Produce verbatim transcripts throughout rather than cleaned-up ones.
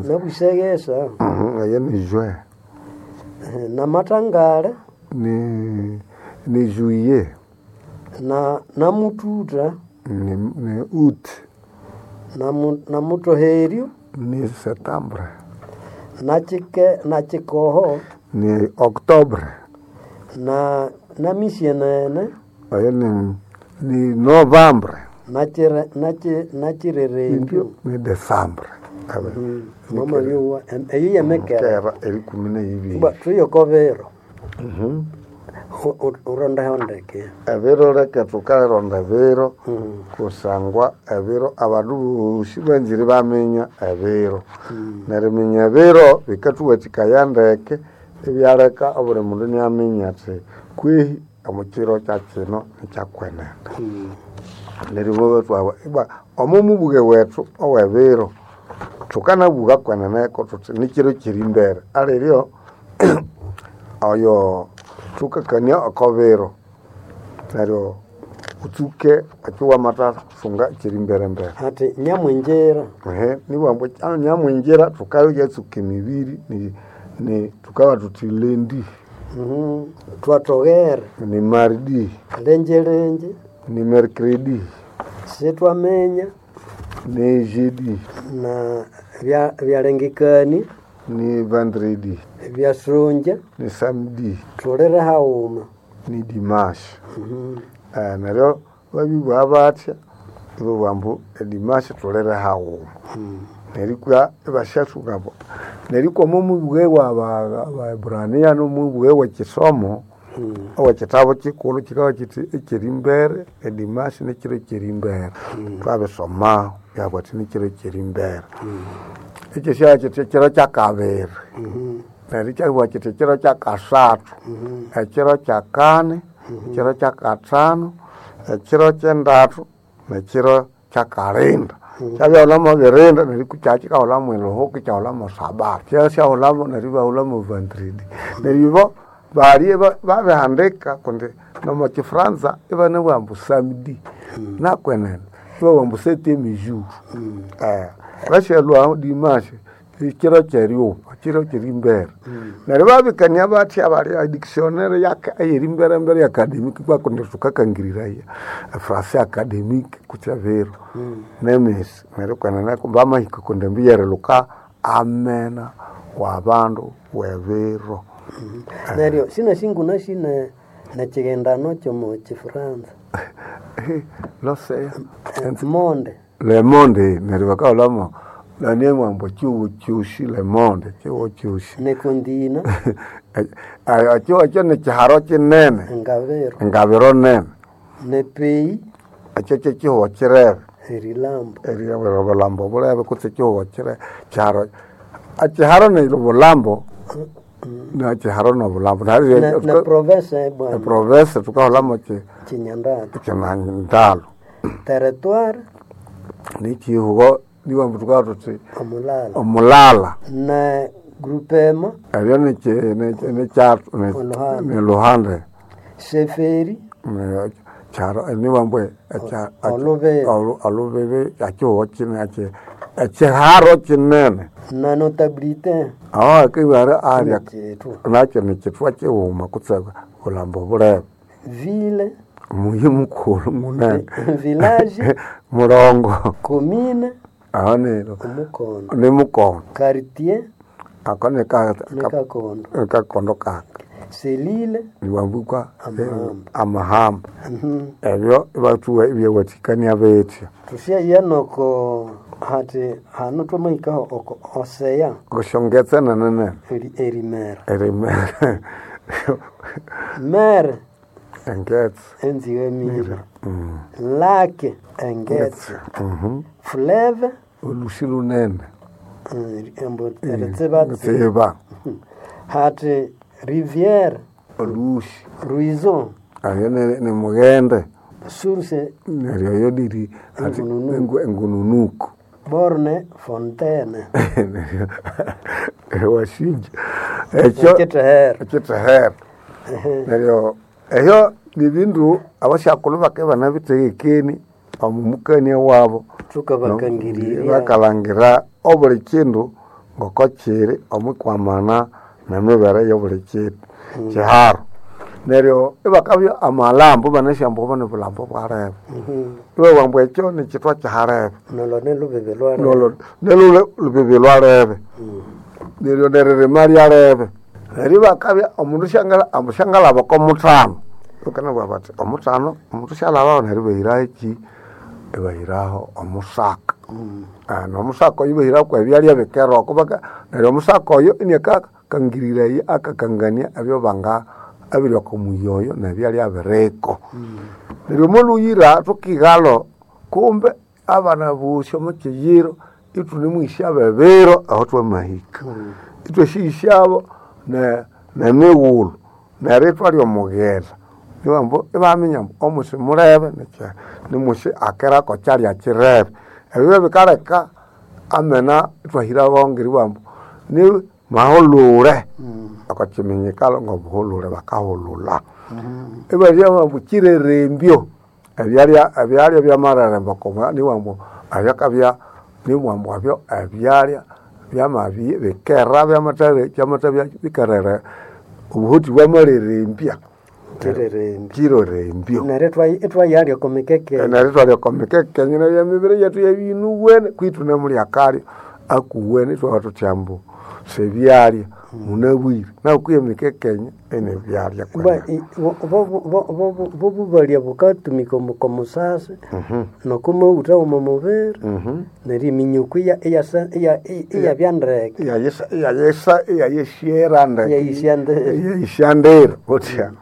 Nabusegesa. Mhm, aye ni juin. Na matangale. Ni ni juillet. Na na mututa. Ni ni août. Na mu, na mutoherio. Ni septembre. Na chike na chikoho. Ni octobre. Na na misienene. Aye ni ni novembre. Na chire na chi na chirerembio. Ni decembre. Abe. Mm. Mama yo eyi yamekera. Kera eri kumina hivi. Ba tuyo kovero. Mhm. Uronda hondeke. Evero reke tukaronda vero. Mm. Kusangwa evero abadu shibanjiri bamenya evero. Mm. Neriminya evero bikatuwa chikayandeke ebyareka obure mundu nyamenya ati kwehi amukiro kyakino ekyakwenenda. Mm. Nerimo wetu aba iba omubuge wetu owevero tukana buga kwenene ko tuti nikiro kirimbere aleryo ayo tukakania akovero neryo utuke akiwa mata funga kirimbere mbere Ati nyamwenjera. ehe niwambo nyamwenjera tukayo yatsuke mibiri ni ni tukawa tutilendi. Mhm. Twatogera. Ni mardi. Lenje lenje. Ni mercredi. Setwamenya. Ni jeudi. Na vya vyalengekani. Ni vendredi. Vya sonja. Ni samedi. Tolera hauma. Ni dimanche. Mhm. Eh neryo babibu abatya ibo bambu dimanche tolera hauma. Mhm. Nerikwa bashashugabo. Nerikwa mumubuge wa ba Ibrania no mubuge wa kisomo. Mm. Owa kitabo kikulu kikawa kiti ekirimbere edimashi ne kire kirimbere. Mm. Twabe soma yabwati ne kire kirimbere. Mm. Eki sha kiti kiro kyakabere. Mhm. Nari kyabwa kiti kiro kyakasatu. Mhm. Ekiro kyakane, kiro kyakatano, ekiro kyendatu, ne kiro kyakarinda. Chabya ulamo gerenda nari kuchachi ka ulamo loho ki cha ulamo sabat. Kya sha ulamo nari ba ulamo vendredi. Nari bo bari ba ba behandeka konde no mo Franza iba ne wambu samedi. Mm. Na kwenen. Iba wambu sete miju. Mm. Eh. Bashe lwa dimanche. Kiro cherio, kiro chirimbere. Mm. Nari ba bikanya bati abari dictionnaire yaka ayirimbere mbere academic kwa konde tukakangirira ya. Français académique kuchavero. Mm. Nemes nari kwanana kumbama hikokonde mbiyere luka amena wa bandu wevero. Mm -hmm. Neryo sina singu na sina na chigendano chomo chifranza. Lo sé. Le monde. Le monde neryo bakaolamo nani mwambo chuo chushi le monde chuo chushi. Ne kondina. Ayo chuo chone chiharo chinene. Ngavero. Ngavero nene. Ne pays. Acheche chuo chirere. Erilambo. Erilambo lambo bulebe kutse chuo chire charo. Achiharo ne lambo. Na chiharo no bulambo na na, na province bwana. Na province tukaolamo chi chinyandalo. Chinyandalo. Territoire ni chihugo ni wambu tukaototi omulala. Omulala. Na groupement. Ayo ne che ne ne chat ne ne Luhande. Seferi. Ne charo ni wambu acha alove alove acho chine ache ache haro chinene. Na notabilité. Ah, ke wara aria. Na che ne chitwa che uma kutsaka ulambo bure. Ville. Muhimu khulu munene. Village. Murongo. Commune. Ah ne. Mukono. Ne mukono. Quartier. Akone ka ka kondo. Ka kondo ka. Selile. Ni wambukwa amahamba. Amahamba. Mhm. Ebyo batuwa ibyo watikania beti. Tusia yanoko hati hano tomaika oko oseya goshongetse nanene eri erimer erimer mer engets enziwe mira mm. Lake engets mhm fleuve olushilunene embo eretseba tseba hati rivière olushi ruizon ayene ne mugende source neryo yodiri ati engununuko borne fontaine ewashinja echo ekiteher ekiteher neryo eyo bibindu abashakulu bake bana bitegekeni amumukani wabo tukabakangirira bakalangira obuli kindu ngokochiri omukwamana nemibere yobulikiri kiharo neryo ibakabya amalambo baneshambo bane bulambo bwarebe iwe wambu ekyo nikitwa kiharebe nolo nelubibi lwarebe nolo nelo lubibi lwarebe neryo nerere mali arebe neryo bakabya omundu shangala amushangala bakomutano ukana babati omutano omundu shalaba neryo behira iki ebahiraho omusaka ah no musaka yibehira kwa byali bikero kubaka neryo omusaka oyo inyaka kangirirayi akakangania abyo banga abiro komuyoyo na byali abereko neryo moluyira tukigalo kumbe abana busho mukiyiro itune mwisha bebero aho twa mahika itwe shishabo na na mewulu na retwa lyo mugera niwambo ibamenya omusi murebe necha nimusi akera ko chali akirebe ebibe bikareka amena twahira bongeri wambo ni maholure akachimenyekalo ngobuholure bakaholula ibali wambo kirerembyo ebyali ebyali byamararemba koma niwambo abyakabya niwambo abyo ebyali byamabi bikera byamatare byamatare bikarere ubuhuti bwamarerembya kiro rembyo naretwa etwa yali komikeke naretwa ya komikeke nyina ya mibere yetu ya binu wene kwitu na muri akari akuwene twa watu chambo sebyali munabwire na kuye mikekenya ene byali kwa bo bo bo bo bali abukatumika mukomusase no kuma utawo mumubere neri minyuku ya ya ya ya byandreke ya yesa ya yesa ya yesheranda ya ishande ya ishandera otya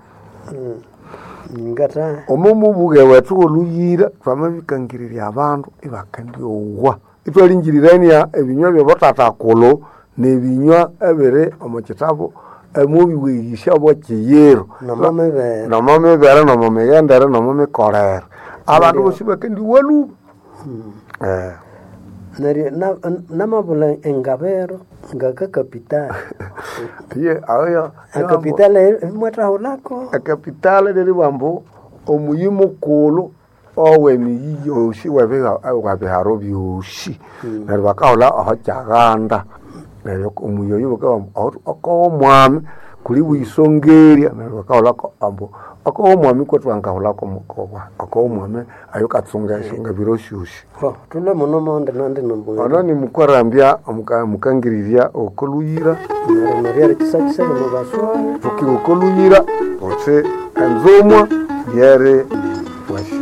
ngata omumu buge wetu oluyira twamabikangirira abantu ibakandi owa itwalingirirania ebinywa byo batatakolo nebinywa ebere omukitabo emubi weyisha bwakiyero namamebere namamebere namamegendere namamekorera abantu bosibakandi walu eh nari na namabula engabero ngaka capital ye aya capital mwatra holako capital deri bambo omuyimo kolo owe ni yoshi wabega wabeharo byoshi nari bakaola aho cyaganda nari umuyoyo bakawo ako mwami kuri wisongeria nari bakaola ko ambo ako mwami ko twangahola ko mukoba ako mwami ayo katsunga shonga biroshushi ho tule muno monde nande nombo ana ni mukwarambya mukangiriria okoluyira nari nari kisakisa no baswa tuki okoluyira otse anzomwa yere washi